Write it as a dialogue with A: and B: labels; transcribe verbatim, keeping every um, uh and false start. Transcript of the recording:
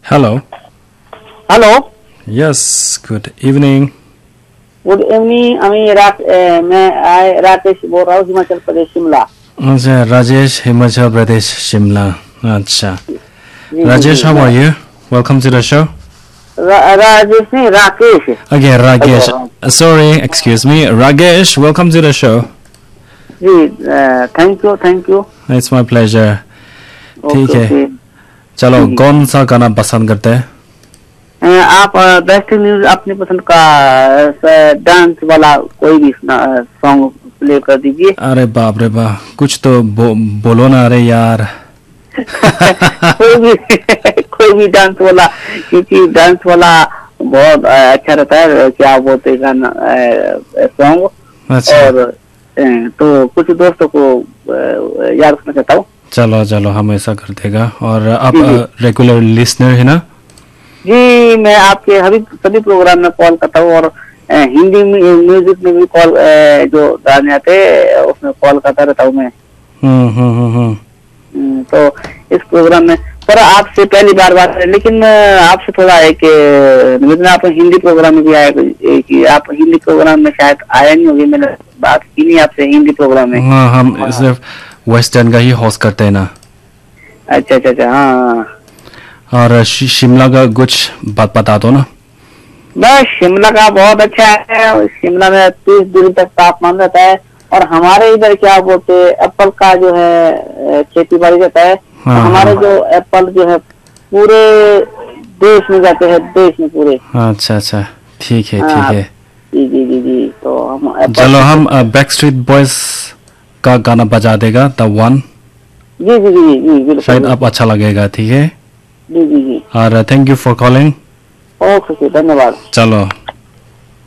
A: Hello
B: hello
A: yes good evening
B: good evening अमी रात मैं आए राकेश बोल रहा हूँ हिमाचल प्रदेश शिमला।
A: अच्छा राजेश हिमाचल प्रदेश शिमला अच्छा
B: जी,
A: राजेश
B: जी,
A: how
B: मैं-
A: are you welcome to the show
B: रा, राजेश नहीं राकेश।
A: okay Rakesh
B: अच्छा,
A: sorry excuse me Rakesh welcome to the show
B: ji thank you thank you.
A: it's my pleasure ठीक
B: ओके
A: है
B: ओके।
A: चलो
B: जी।
A: कौन सा गाना पसंद करते हैं
B: अ, आप बेस्ट न्यूज अपनी पसंद का डांस वाला कोई भी सॉन्ग प्ले कर दीजिए।
A: अरे बाप रे बाप कुछ तो बो, बोलो ना अरे यार
B: कोई भी कोई भी डांस वाला क्योंकि डांस वाला बहुत अ, अच्छा रहता है क्या बोलते हैं गाना सॉन्ग।
A: अच्छा
B: और अ, तो कुछ दोस्तों को अ, याद करना चाहता हूँ।
A: चलो चलो हम ऐसा कर देगा और आप
B: जी, जी।
A: रेगुलर लिसनर है ना
B: जी मैं आपके सभी सभी प्रोग्राम में कॉल करता हूँ और अ, हिंदी में म्यूजिक में भी कॉल अ, जो गाने आते हैं उसमें कॉल करता रहता हूँ मैं।
A: हम्म हम्म हम्म हम्म
B: हम्म, तो इस प्रोग्राम में पर आपसे पहली बार बात है लेकिन अ, आपसे थोड़ा एक अ, निवेदन आप हिंदी प्रोग्राम में भी आए कि आप हिंदी प्रोग्राम में शायद आया नहीं होगी मैंने बात की नहीं आपसे हिंदी प्रोग्राम में।
A: हाँ हम सिर्फ वेस्टर्न का ही होस्ट करते हैं ना
B: अच्छा अच्छा अच्छा हाँ।
A: और शि- शिमला का कुछ बात बता दो ना
B: बस शिमला का बहुत अच्छा है। शिमला में तीस डिग्री तक तापमान रहता है और हमारे इधर क्या बोलते हैं एप्पल का जो है अ, खेती बाड़ी रहता है।
A: हाँ,
B: तो हमारे
A: हाँ।
B: जो एप्पल जो है पूरे देश में जाते हैं देश में पूरे।
A: अच्छा अच्छा ठीक है
B: हाँ,
A: ठीक है
B: जी जी जी जी तो हम एप्पल
A: चलो
B: की-
A: हम बैक स्ट्रीट बॉयज का गाना बजा देगा द वन
B: जी जी जी जी बिल्कुल
A: शायद आप अच्छा लगेगा ठीक है
B: जी जी जी
A: और thank you for calling
B: okay धन्यवाद।
A: चलो